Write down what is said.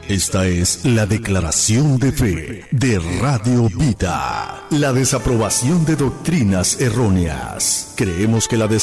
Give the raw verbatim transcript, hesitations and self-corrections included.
Esta es la declaración de fe de Radio Vida. La desaprobación de doctrinas erróneas. Creemos que la desaprobación